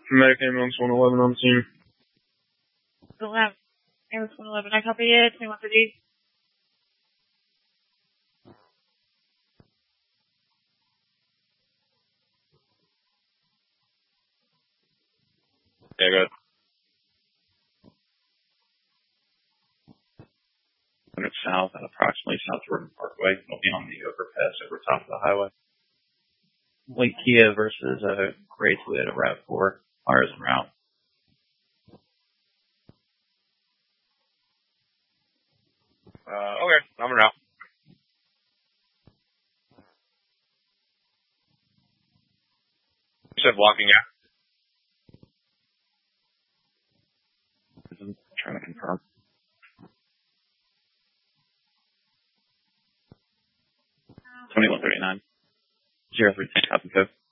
Medic ambulance 111 on the scene. 11. Ambulance 111, I copy it. 2130. Yeah, good. 100 south at approximately South Jordan Parkway. It'll be on the overpass over top of the highway. White Kia versus a gray Toyota RAV4. Ours en route. Okay, I'm en route. You said blocking out? I'm trying to confirm. 2139. 036, copy code.